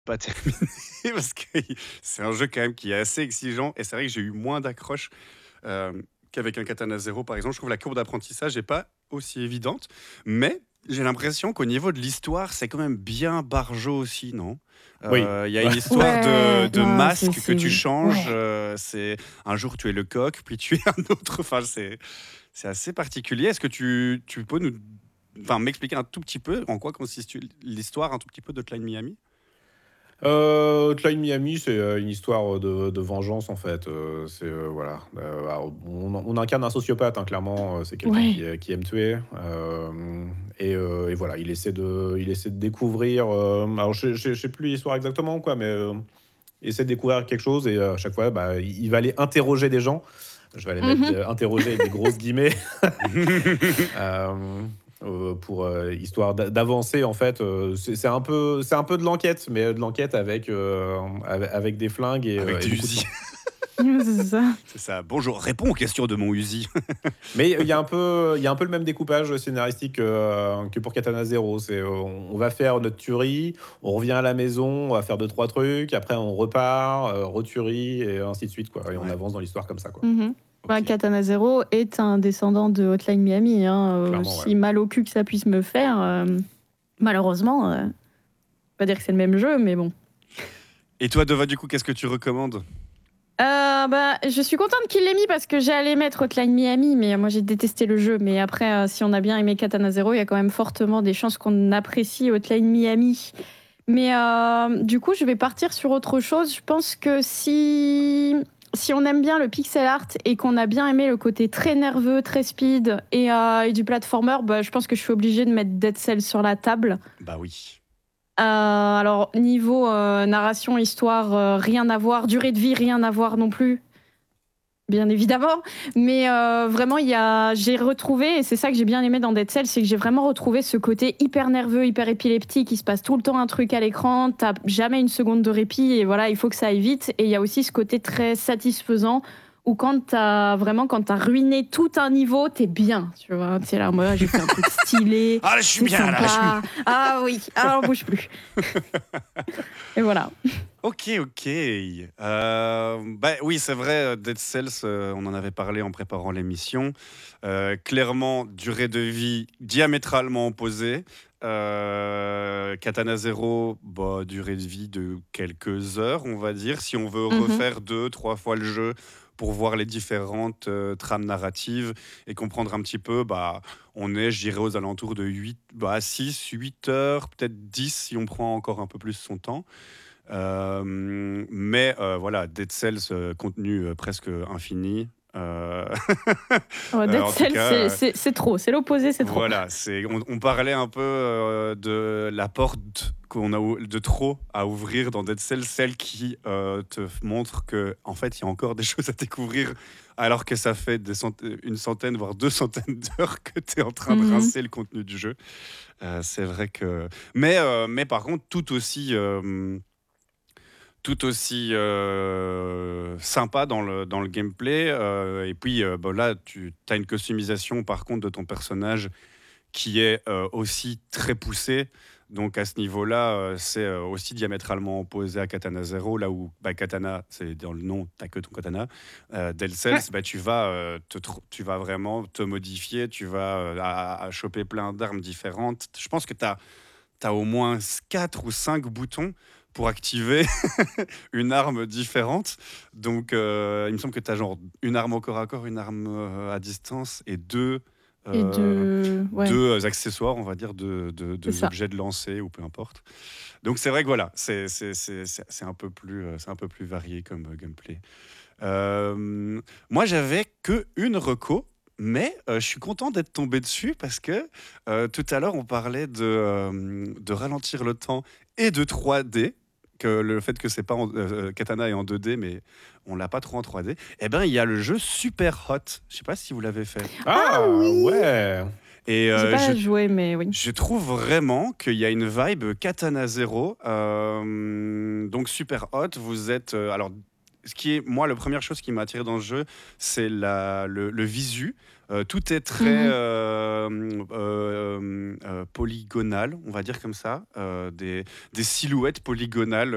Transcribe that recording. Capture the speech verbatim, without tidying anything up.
Pas terminé parce que i c'est un jeu quand même qui est assez exigeant et c'est vrai que j'ai eu moins d'accroche, hem, qu'avec un Katana Zero par exemple. Je trouve la courbe d'apprentissage est pas aussi évidente, mais j'ai l'impression qu'au niveau de l'histoire, c'est quand même bien barjo aussi, non? Oui. Heu, il y a une histoire de Ouais, de non, c'est masque que c'est tu changes, ouais. heu, c'est un jour tu es le coq, puis tu es un autre, enfin c'est c'est assez particulier. Est-ce que tu tu peux nous enfin m'expliquer un tout petit peu en quoi consiste u l'histoire un tout petit peu d'Hotline Miami? Heu, Hotline Miami, c'est, heu, une histoire, de de vengeance en fait, heu, c'est, heu, voilà, heu, alors on on incarne un sociopathe, hein, clairement, heu, c'est quelqu'un qui Ouais. ai qui aime tuer, hem et heu et voilà, il essaie de il essaie de découvrir, hem, alors je sais je sais je sais plus l'histoire exactement quoi, mais, hem, il essaie de découvrir quelque chose et heu, à chaque fois, bah, il il va aller interroger des gens. Je vais aller Mmh mettre mh. de interroger avec des grosses guillemets. Hem, heu, pour, heu, histoire d'a d'avancer en fait, heu, c'est c'est un peu c'est un peu de l'enquête, mais de l'enquête avec, hem, ave avec des flingues et Avec heu et des beaucoup de Uzi. sang. Ouais, c'est ça. C'est ça: «Bonjour, réponds aux questions de mon Uzi». Mais il y a un peu il y a un peu le même découpage scénaristique, heu, que pour Katana Zero. C'est, heu, on va faire notre tuerie, on revient à la maison, on va faire deux-trois trucs, après on repart, heu, retuerie et ainsi de suite quoi et on Ouais. avance dans l'histoire comme ça, quoi. Mmh mh. Bah, OK. Katana Zero est un descendant de Hotline Miami, hein, heu, Clairement, ouais. aussi mal au cul que ça puisse me faire, hem, malheureusement, heu, pas dire que c'est le même jeu, mais bon. Et toi, Dova, du coup, qu'est-ce que tu recommandes? Heu, bah, je suis contente qu'il l'ait mis parce que j'allais mettre Hotline Miami, mais moi j'ai détesté le jeu. Mais après, heu, si on a bien aimé Katana Zero, il y a quand même fortement des chances qu'on apprécie Hotline Miami. Mais, hem, du coup, je vais partir sur autre chose. Je pense que si si on aime bien le pixel art et qu'on a bien aimé le côté très nerveux, très speed et heu et du platformer, bah, je pense que je suis obligée de mettre Dead Cells sur la table. Bah oui. Heu, alors niveau, heu, narration, histoire, heu, rien à voir, durée de vie, rien à voir non plus. Bien évidemment, mais, heu, vraiment il y a j'ai retrouvé et c'est ça que j'ai bien aimé dans Dead Cells, c'est que j'ai vraiment retrouvé ce côté hyper nerveux, hyper épileptique. Il se passe tout le temps un truc à l'écran, tu as jamais une seconde de répit et voilà, il faut que ça aille vite et il y a aussi ce côté très satisfaisant où quand tu as vraiment quand tu as ruiné tout un niveau, tu es bien, tu vois? Tu es là en mode: «Ah j'ai fait un truc stylé, «Ah là, je suis c'est bien là, je sympa. Ah oui, ah on bouge plus». Et voilà. OK, OK. Hem, bah, oui, c'est vrai, heu, Dead Cells, heu, on en avait parlé en préparant l'émission. Heu, clairement, durée de vie diamétralement opposée. Heu, Katana Zero, bah, durée de vie de quelques heures, on va dire. Si on veut Mmh mh. refaire deux-trois fois le jeu pour voir les différentes, heu, trames narratives et comprendre un petit peu, bah, on est, je dirais, aux alentours de huit, bah, six-huit heures, peut-être dix si on prend encore un peu plus son temps. Hem, mais, heu, voilà, Dead Cells, heu, contenu, heu, presque infini. Heu, Oh heu, Dead en tout Cells, c'est cas, heu c'est c'est trop, c'est l'opposé, c'est trop. voilà, c'est on on parlait un peu, heu, de la porte qu'on a ou de trop à ouvrir dans Dead Cells, celle qui, heu, te f montre qu'en fait, il y a encore des choses à découvrir alors que ça fait des cent une centaine, voire deux centaines d'heures que tu es en train de Mmh mh. rincer le contenu du jeu. Heu, c'est vrai que mais, heu, mais par contre, tout aussi, hem tout aussi, heu, sympa dans le dans le gameplay, heu et puis, heu, bah, là, tu tu as une customisation par contre de ton personnage qui est, heu, aussi très poussée. Donc à ce niveau-là, heu, c'est, heu, aussi diamétralement opposé à Katana Zero, là où, bah, Katana, c'est dans le nom, tu as que ton katana. Heu, Dead Cells, Ouais. bah, tu vas, heu, te tr tu vas vraiment te modifier, tu vas, heu, à à à choper plein d'armes différentes. Je pense que tu as tu as au moins s quatre ou cinq boutons pour activer une arme différente. Donc, heu, il me semble que tu as genre une arme au corps à corps, une arme, heu, à distance et deux, Et heu, de ouais. deux accessoires, on va dire, deux deux C'est deux ça. objets de lancer ou peu importe. Donc c'est vrai que voilà, c'est c'est c'est c'est c'est un peu plus, heu, c'est un peu plus varié comme, heu, gameplay. Hem, moi, j'avais qu'une reco, mais, heu, je suis content d'être tombé dessus parce que, heu, tout à l'heure, on parlait de, hem, de ralentir le temps et de trois D, que le fait que c'est pas en heu heu, Katana est en deux D, mais on l'a pas trop en trois D. Et ben, il y a le jeu Superhot. Je sais pas si vous l'avez fait? Ah Ah oui! ouais! Et J'ai heu, je pas joué, mais oui. je trouve vraiment qu'il y a une vibe Katana Zero. Hem, donc Superhot, vous êtes, heu, alors ce qui est moi, la première chose qui m'a attiré dans ce jeu, c'est la le le visu. Heu, tout est très, Mmh mh. hem, hem, heu, polygonal, on va dire comme ça. Heu, des des silhouettes polygonales